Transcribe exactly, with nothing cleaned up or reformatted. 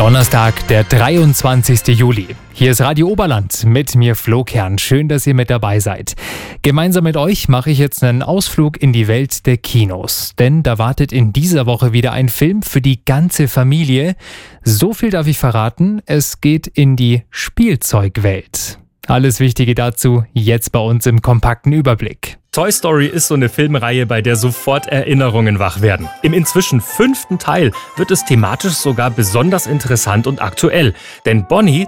Donnerstag, der dreiundzwanzigster Juli. Hier ist Radio Oberland mit mir Flo Kern. Schön, dass ihr mit dabei seid. Gemeinsam mit euch mache ich jetzt einen Ausflug in die Welt der Kinos. Denn da wartet in dieser Woche wieder ein Film für die ganze Familie. So viel darf ich verraten, es geht in die Spielzeugwelt. Alles Wichtige dazu jetzt bei uns im kompakten Überblick. Toy Story ist so eine Filmreihe, bei der sofort Erinnerungen wach werden. Im inzwischen fünften Teil wird es thematisch sogar besonders interessant und aktuell. Denn Bonnie,